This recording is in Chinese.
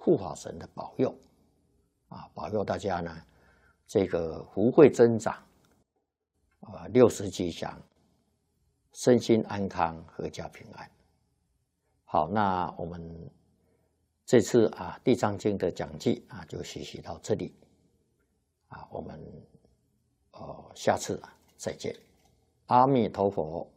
护法神的保佑保佑大家呢，这个福慧增长，60吉祥，身心安康，阖家平安。好，那我们这次地藏经的讲记就学习到这里我们下次再见。阿弥陀佛。